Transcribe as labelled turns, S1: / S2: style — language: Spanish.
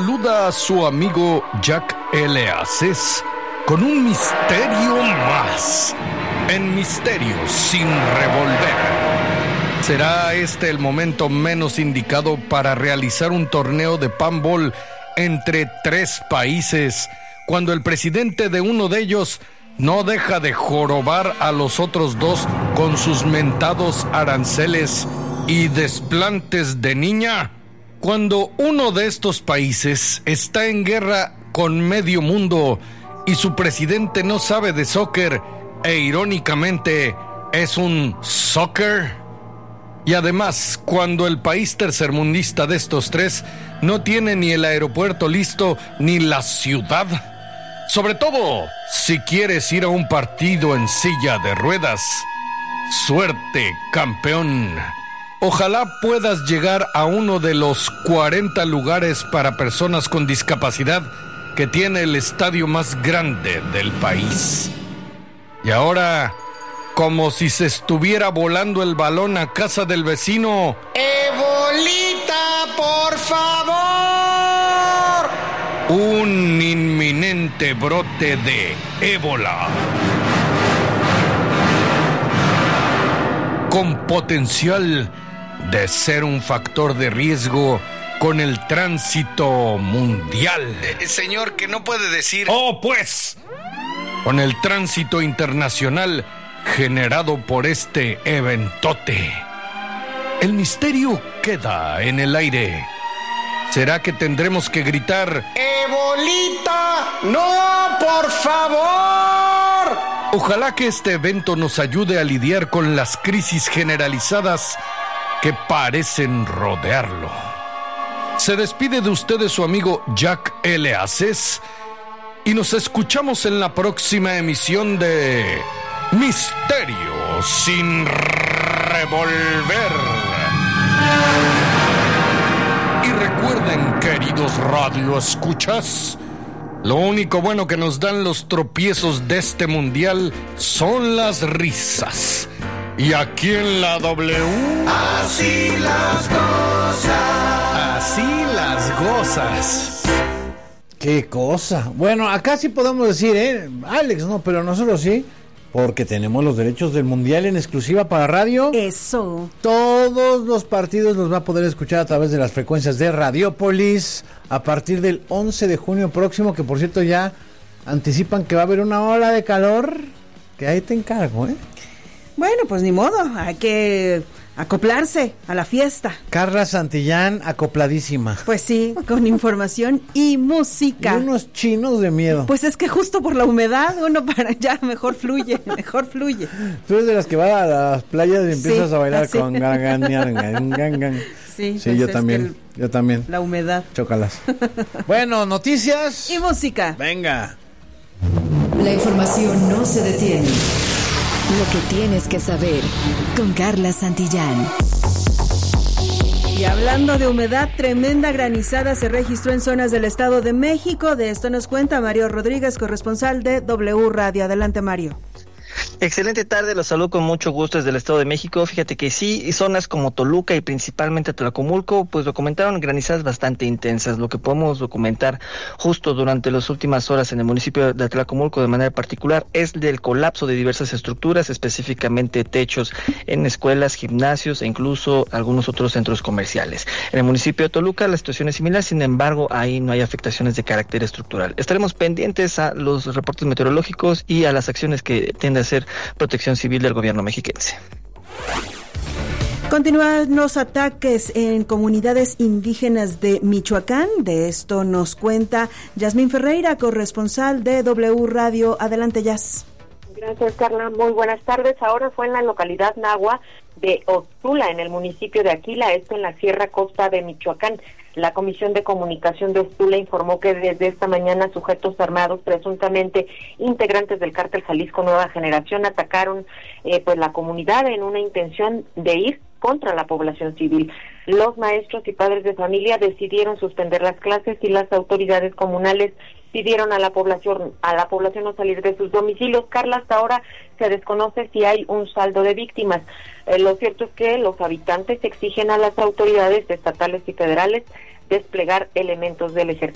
S1: saluda a su amigo Jack L. Aces con un misterio más en Misterios sin Revolver. ¿Será este el momento menos indicado para realizar un torneo de panball entre 3 países, cuando el presidente de uno de ellos no deja de jorobar a los otros 2 con sus mentados aranceles y desplantes de niña? Cuando uno de estos países está en guerra con medio mundo y su presidente no sabe de soccer e irónicamente es un soccer. Y además, cuando el país tercermundista de estos 3 no tiene ni el aeropuerto listo ni la ciudad. Sobre todo, si quieres ir a un partido en silla de ruedas. Suerte, campeón. Ojalá puedas llegar a uno de los 40 lugares para personas con discapacidad que tiene el estadio más grande del país. Y ahora, como si se estuviera volando el balón a casa del vecino.
S2: ¡Ebolita, por favor!
S1: Un inminente brote de ébola, con potencial de ser un factor de riesgo con el tránsito mundial.
S3: Señor, que no puede decir...
S1: ¡Oh, pues! Con el tránsito internacional generado por este eventote. El misterio queda en el aire. ¿Será que tendremos que gritar
S2: ¡Ebolita! ¡No, por favor!
S1: Ojalá que este evento nos ayude a lidiar con las crisis generalizadas que parecen rodearlo. Se despide de ustedes su amigo Jack L. Aces y nos escuchamos en la próxima emisión de Misterio sin Revolver. Y recuerden, queridos radioescuchas, lo único bueno que nos dan los tropiezos de este mundial son las risas. Y aquí en la W...
S2: Así las cosas.
S1: Así las gozas.
S4: ¡Qué cosa! Bueno, acá sí podemos decir, Alex, no, pero nosotros sí, porque tenemos los derechos del Mundial en exclusiva para radio.
S5: Eso.
S4: Todos los partidos los va a poder escuchar a través de las frecuencias de Radiopolis a partir del 11 de junio próximo, que por cierto ya anticipan que va a haber una ola de calor, que ahí te encargo,
S5: Bueno, pues ni modo, hay que acoplarse a la fiesta.
S4: Carla Santillán, acopladísima.
S5: Pues sí, con información y música.
S4: Y unos chinos de miedo.
S5: Pues es que justo por la humedad, uno para allá mejor fluye.
S4: Tú eres de las que va a las playas y empiezas a bailar
S5: así.
S4: con gang.
S5: Sí,
S4: Sí, yo también.
S5: La humedad.
S4: Chócalas. Bueno, noticias.
S5: Y música.
S4: Venga.
S6: La información no se detiene. Lo que tienes que saber con Carla Santillán.
S5: Y hablando de humedad, tremenda granizada se registró en zonas del Estado de México. De esto nos cuenta Mario Rodríguez, corresponsal de W Radio. Adelante, Mario.
S7: Excelente tarde, los saludo con mucho gusto desde el Estado de México. Fíjate que sí, zonas como Toluca y principalmente Tlacomulco, pues documentaron granizadas bastante intensas. Lo que podemos documentar justo durante las últimas horas en el municipio de Tlacomulco de manera particular es del colapso de diversas estructuras, específicamente techos en escuelas, gimnasios e incluso algunos otros centros comerciales. En el municipio de Toluca la situación es similar, sin embargo ahí no hay afectaciones de carácter estructural. Estaremos pendientes a los reportes meteorológicos y a las acciones que tiende a hacer Protección Civil del gobierno mexiquense.
S5: Continúan los ataques en comunidades indígenas de Michoacán. De esto nos cuenta Yasmín Ferreira, corresponsal de W Radio. Adelante, Yas.
S8: Gracias, Carla. Muy buenas tardes. Ahora fue en la localidad nahua de Ostula, en el municipio de Aquila, esto en la Sierra Costa de Michoacán. La Comisión de Comunicación de Ostula informó que desde esta mañana sujetos armados, presuntamente integrantes del cártel Jalisco Nueva Generación, atacaron pues la comunidad en una intención de ir contra la población civil. Los maestros y padres de familia decidieron suspender las clases y las autoridades comunales pidieron a la población no salir de sus domicilios. Carla, hasta ahora se desconoce si hay un saldo de víctimas. Lo cierto es que los habitantes exigen a las autoridades estatales y federales desplegar elementos del ejército.